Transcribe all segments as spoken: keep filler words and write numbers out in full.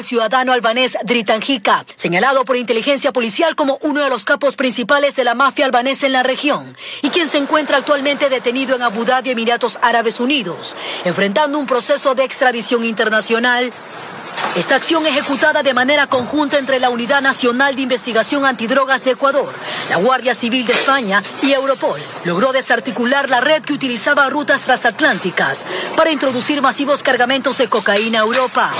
Ciudadano albanés Dritan Hika, señalado por inteligencia policial como uno de los capos principales de la mafia albanesa en la región, y quien se encuentra actualmente detenido en Abu Dhabi, Emiratos Árabes Unidos, enfrentando un proceso de extradición internacional. Esta acción, ejecutada de manera conjunta entre la Unidad Nacional de Investigación Antidrogas de Ecuador, la Guardia Civil de España y Europol, logró desarticular la red que utilizaba rutas transatlánticas para introducir masivos cargamentos de cocaína a Europa.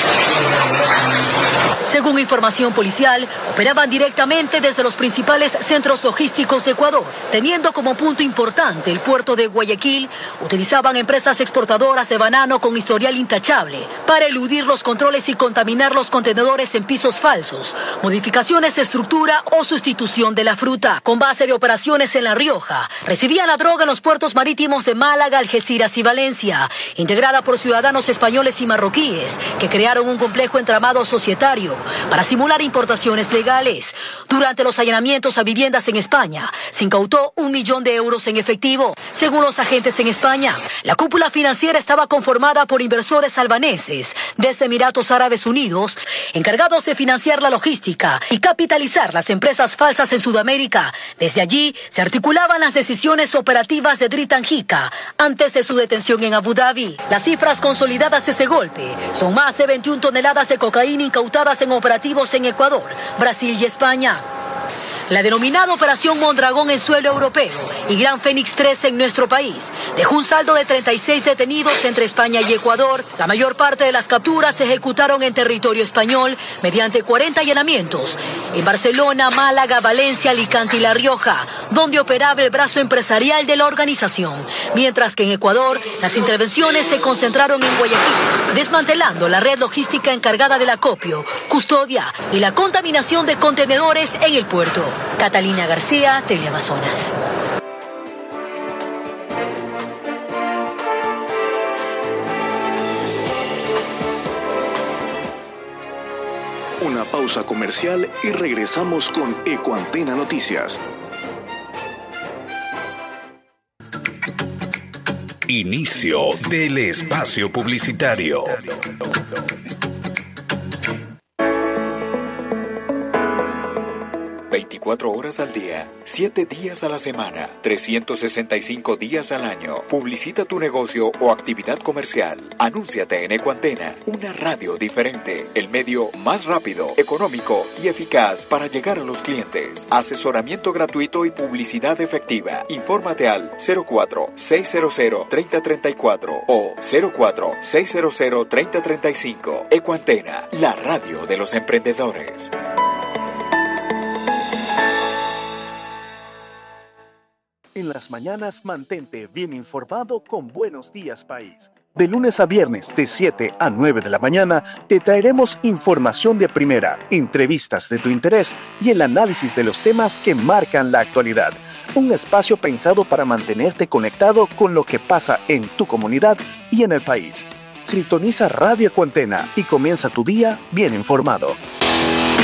Según información policial, operaban directamente desde los principales centros logísticos de Ecuador, teniendo como punto importante el puerto de Guayaquil. Utilizaban empresas exportadoras de banano con historial intachable para eludir los controles y contaminar los contenedores en pisos falsos, modificaciones de estructura o sustitución de la fruta. Con base de operaciones en La Rioja, recibían la droga en los puertos marítimos de Málaga, Algeciras y Valencia, integrada por ciudadanos españoles y marroquíes que crearon un complejo entramado societario para simular importaciones legales. Durante los allanamientos a viviendas en España, se incautó un millón de euros en efectivo. Según los agentes en España, la cúpula financiera estaba conformada por inversores albaneses desde Emiratos Árabes Unidos, encargados de financiar la logística y capitalizar las empresas falsas en Sudamérica. Desde allí se articulaban las decisiones operativas de Dritan Hika antes de su detención en Abu Dhabi. Las cifras consolidadas de este golpe son más de veintiuna toneladas de cocaína incautadas en operativos en Ecuador, Brasil y España. La denominada Operación Mondragón en suelo europeo y Gran Fénix tres en nuestro país dejó un saldo de treinta y seis detenidos entre España y Ecuador. La mayor parte de las capturas se ejecutaron en territorio español mediante cuarenta allanamientos en Barcelona, Málaga, Valencia, Alicante y La Rioja, donde operaba el brazo empresarial de la organización. Mientras que en Ecuador, las intervenciones se concentraron en Guayaquil, desmantelando la red logística encargada del acopio, custodia y la contaminación de contenedores en el puerto. Catalina García, Teleamazonas. Una pausa comercial y regresamos con Ecuantena Noticias. Inicio del espacio publicitario. veinticuatro horas al día, siete días a la semana, trescientos sesenta y cinco días al año. Publicita tu negocio o actividad comercial. Anúnciate en Ecuantena, una radio diferente, el medio más rápido, económico y eficaz para llegar a los clientes. Asesoramiento gratuito y publicidad efectiva. Infórmate al cero cuatro, seis cero cero, tres cero tres cuatro o cero cuatro, seis cero cero, tres cero tres cinco. Ecuantena, la radio de los emprendedores. En las mañanas mantente bien informado con Buenos Días País. De lunes a viernes de siete a nueve de la mañana te traeremos información de primera, entrevistas de tu interés y el análisis de los temas que marcan la actualidad. Un espacio pensado para mantenerte conectado con lo que pasa en tu comunidad y en el país. Sintoniza Radio Ecuantena y comienza tu día bien informado.